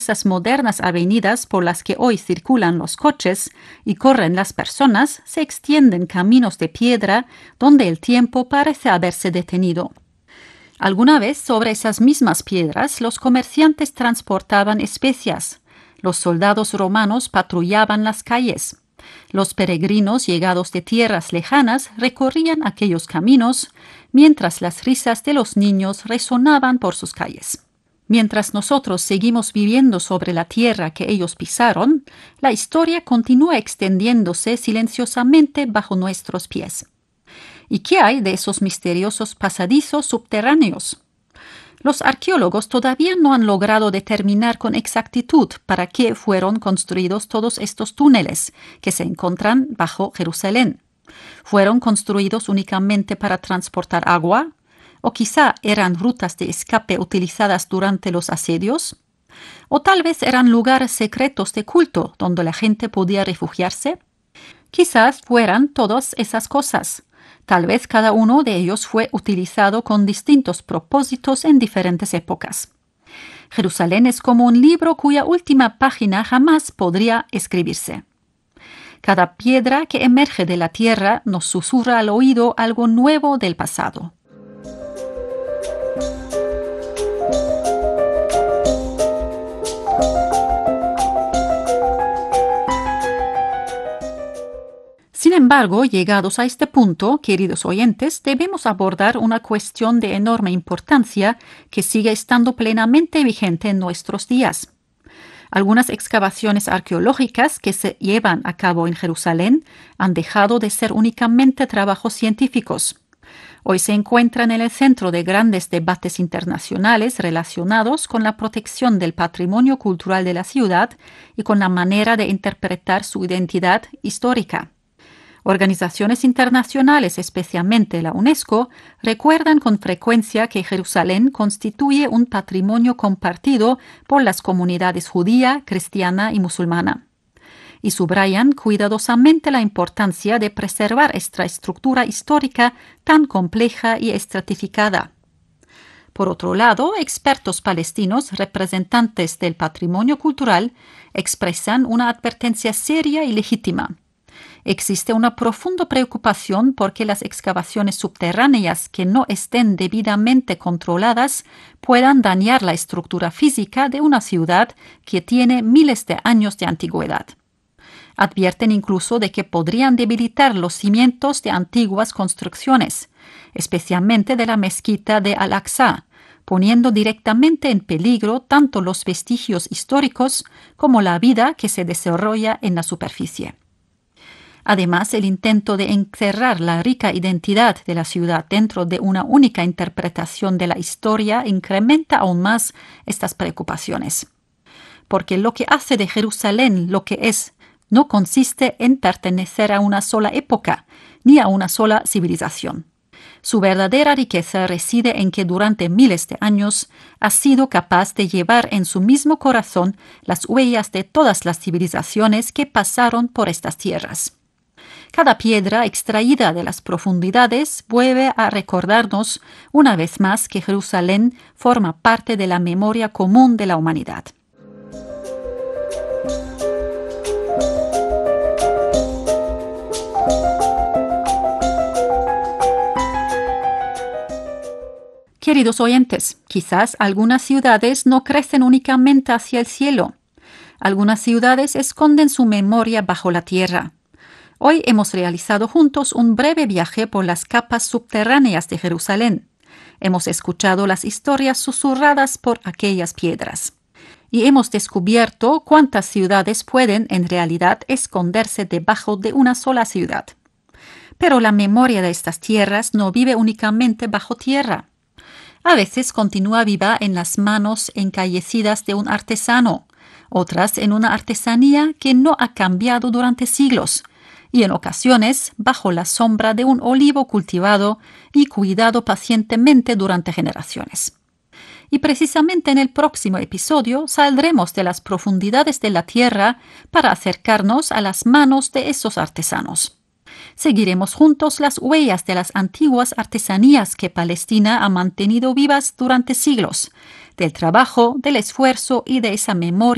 esas modernas avenidas por las que hoy circulan los coches y corren las personas, se extienden caminos de piedra donde el tiempo parece haberse detenido. Alguna vez sobre esas mismas piedras los comerciantes transportaban especias, los soldados romanos patrullaban las calles, los peregrinos llegados de tierras lejanas recorrían aquellos caminos, mientras las risas de los niños resonaban por sus calles. Mientras nosotros seguimos viviendo sobre la tierra que ellos pisaron, la historia continúa extendiéndose silenciosamente bajo nuestros pies. ¿Y qué hay de esos misteriosos pasadizos subterráneos? Los arqueólogos todavía no han logrado determinar con exactitud para qué fueron construidos todos estos túneles que se encuentran bajo Jerusalén. ¿Fueron construidos únicamente para transportar agua? ¿O quizá eran rutas de escape utilizadas durante los asedios? ¿O tal vez eran lugares secretos de culto donde la gente podía refugiarse? Quizás fueran todas esas cosas. Tal vez cada uno de ellos fue utilizado con distintos propósitos en diferentes épocas. Jerusalén es como un libro cuya última página jamás podría escribirse. Cada piedra que emerge de la tierra nos susurra al oído algo nuevo del pasado. Sin embargo, llegados a este punto, queridos oyentes, debemos abordar una cuestión de enorme importancia que sigue estando plenamente vigente en nuestros días. Algunas excavaciones arqueológicas que se llevan a cabo en Jerusalén han dejado de ser únicamente trabajos científicos. Hoy se encuentran en el centro de grandes debates internacionales relacionados con la protección del patrimonio cultural de la ciudad y con la manera de interpretar su identidad histórica. Organizaciones internacionales, especialmente la UNESCO, recuerdan con frecuencia que Jerusalén constituye un patrimonio compartido por las comunidades judía, cristiana y musulmana. Y subrayan cuidadosamente la importancia de preservar esta estructura histórica tan compleja y estratificada. Por otro lado, expertos palestinos representantes del patrimonio cultural expresan una advertencia seria y legítima. Existe una profunda preocupación porque las excavaciones subterráneas que no estén debidamente controladas puedan dañar la estructura física de una ciudad que tiene miles de años de antigüedad. Advierten incluso de que podrían debilitar los cimientos de antiguas construcciones, especialmente de la mezquita de Al-Aqsa, poniendo directamente en peligro tanto los vestigios históricos como la vida que se desarrolla en la superficie. Además, el intento de encerrar la rica identidad de la ciudad dentro de una única interpretación de la historia incrementa aún más estas preocupaciones. Porque lo que hace de Jerusalén lo que es no consiste en pertenecer a una sola época ni a una sola civilización. Su verdadera riqueza reside en que durante miles de años ha sido capaz de llevar en su mismo corazón las huellas de todas las civilizaciones que pasaron por estas tierras. Cada piedra extraída de las profundidades vuelve a recordarnos una vez más que Jerusalén forma parte de la memoria común de la humanidad. Queridos oyentes, quizás algunas ciudades no crecen únicamente hacia el cielo. Algunas ciudades esconden su memoria bajo la tierra. Hoy hemos realizado juntos un breve viaje por las capas subterráneas de Jerusalén. Hemos escuchado las historias susurradas por aquellas piedras. Y hemos descubierto cuántas ciudades pueden en realidad esconderse debajo de una sola ciudad. Pero la memoria de estas tierras no vive únicamente bajo tierra. A veces continúa viva en las manos encallecidas de un artesano, otras en una artesanía que no ha cambiado durante siglos, y en ocasiones bajo la sombra de un olivo cultivado y cuidado pacientemente durante generaciones. Y precisamente en el próximo episodio saldremos de las profundidades de la tierra para acercarnos a las manos de esos artesanos. Seguiremos juntos las huellas de las antiguas artesanías que Palestina ha mantenido vivas durante siglos, del trabajo, del esfuerzo y de esa memoria